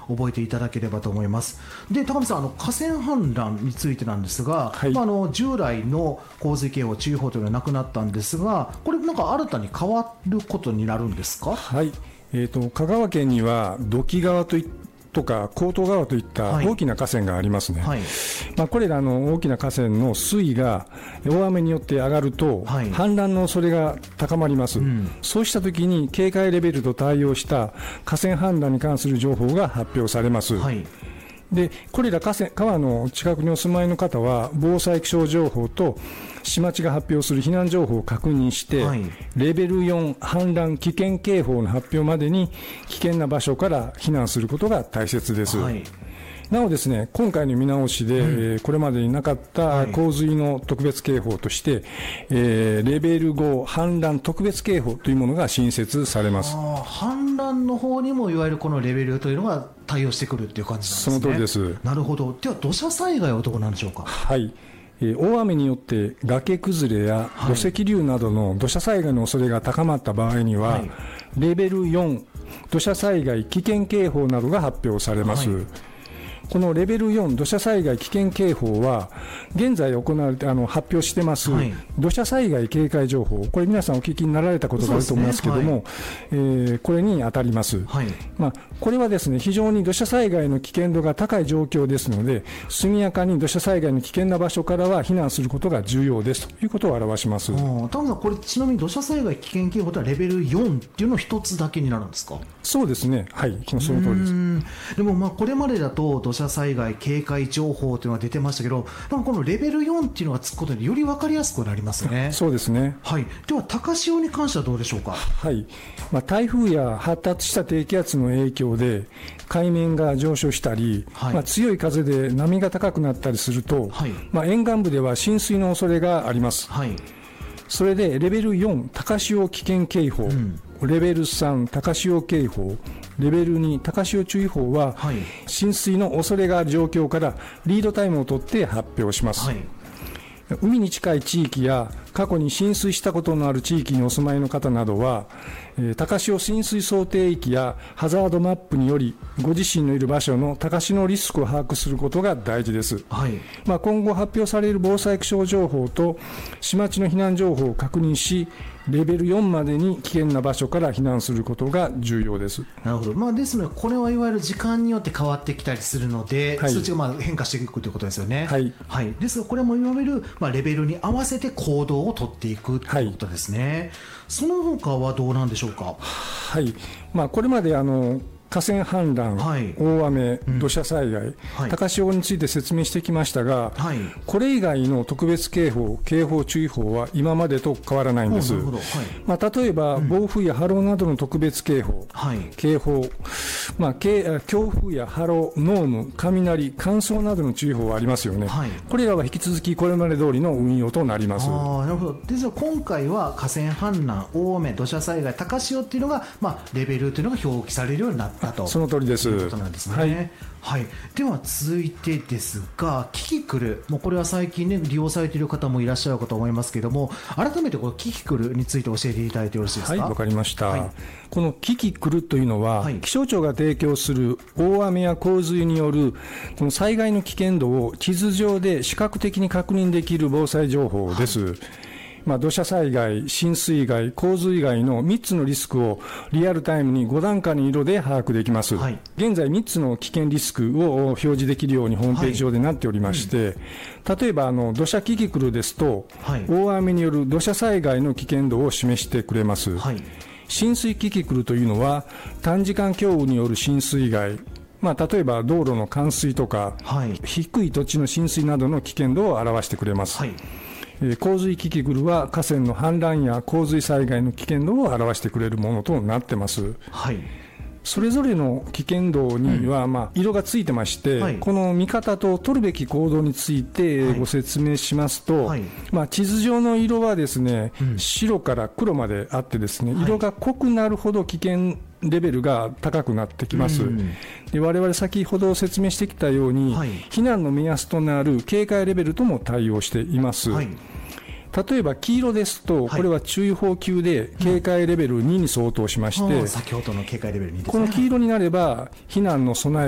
覚えていただければと思います。で、高見さん、河川氾濫についてなんですが、 はい、 従来の洪水警報、注意報というのはなくなったんですが、これなんか新たに変わることになるんですか？ はい、香川県には土岐川とか江東川といった大きな河川がありますね。はい、これらの大きな河川の水位が大雨によって上がると、氾濫の恐れが高まります。そうしたときに警戒レベルと対応した河川氾濫に関する情報が発表されます。で、これら川の近くにお住まいの方は防災気象情報と市町が発表する避難情報を確認して、レベル4氾濫危険警報の発表までに危険な場所から避難することが大切です。なおですね、今回の見直しで、これまでになかった洪水の特別警報として、レベル5氾濫特別警報というものが新設されます。 氾濫の方にもいわゆるこのレベルというのが対応してくるっていう感じなんですね。 その通りです。 なるほど。では土砂災害はどうなんでしょうか？ はい、大雨によって崖崩れや土石流などの土砂災害の恐れが高まった場合には、レベル4土砂災害危険警報などが発表されます。このレベル4土砂災害危険警報は現在行われて発表してます、土砂災害警戒情報、これ皆さんお聞きになられたことがあると思いますけれども、これに当たります。これはですね、非常に土砂災害の危険度が高い状況ですので、速やかに土砂災害の危険な場所からは避難することが重要ですということを表します。 田村さん、これちなみに土砂災害危険警報とはレベル4っていうの一つだけになるんですか？ そうですね、はい、その通りです。 でもこれまでだと土砂災害警戒情報というのが出てましたけど、このレベル4っていうのがつくことでより分かりやすくなりますね。 そうですね。 では高潮に関してはどうでしょうか？ 台風や発達した低気圧の影響で海面が上昇したり、強い風で波が高くなったりすると、沿岸部では浸水の恐れがあります。それでレベル4高潮危険警報、レベル3高潮警報、レベル2高潮注意報は、浸水の恐れがある状況からリードタイムを取って発表します。海に近い地域や過去に浸水したことのある地域にお住まいの方などは、高潮浸水想定域やハザードマップによりご自身のいる場所の高潮のリスクを把握することが大事です。今後発表される防災気象情報と市町の避難情報を確認し、レベル4までに危険な場所から避難することが重要です。 なるほど。ですのでこれはいわゆる時間によって変わってきたりするので、数値が変化していくということですよね。ですがこれもいわゆるレベルに合わせて行動を取っていくということですね。その他はどうなんでしょうか？ これまで河川氾濫、大雨、土砂災害、高潮について説明してきましたが、これ以外の特別警報、警報、注意報は今までと変わらないんです。例えば、暴風や波浪などの特別警報、警報、強風や波浪、濃霧、雷、乾燥などの注意報はありますよね。これらは引き続きこれまで通りの運用となります。 なるほど。ですが今回は河川氾濫、大雨、土砂災害、高潮っていうのが、レベルというのが表記されるようになったその通りです。 ということなんですね。では続いてですが、キキクル、これは最近利用されている方もいらっしゃるかと思いますけれども、改めてこのキキクルについて教えていただいてよろしいですか？ わかりました。このキキクルというのは、気象庁が提供する大雨や洪水によるこの災害の危険度を地図上で視覚的に確認できる防災情報です。土砂災害、浸水害、洪水害の3つのリスクをリアルタイムに5段階の色で把握できます。現在3つの危険リスクを表示できるようにホームページ上でなっておりまして、例えば土砂キキクルですと、大雨による土砂災害の危険度を示してくれます。浸水キキクルというのは短時間強雨による浸水害、例えば道路の冠水とか、低い土地の浸水などの危険度を表してくれます。洪水キキクルは河川の氾濫や洪水災害の危険度を表してくれるものとなってます。それぞれの危険度には色がついてまして、この見方と取るべき行動についてご説明しますと、地図上の色はですね、白から黒まであってですね、色が濃くなるほど危険レベルが高くなってきます。で、我々先ほど説明してきたように、避難の目安となる警戒レベルとも対応しています。例えば黄色ですと、これは注意報級で警戒レベル2に相当しまして、 先ほどの警戒レベル2ですね。 この黄色になれば避難の備え